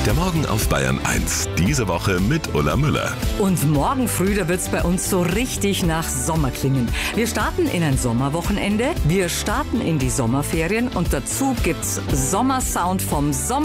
Der Morgen auf Bayern 1. Diese Woche mit Ulla Müller. Und morgen früh, da wird's bei uns so richtig nach Sommer klingen. Wir starten in ein Sommerwochenende, wir starten in die Sommerferien und dazu gibt's Sommersound vom Sommer.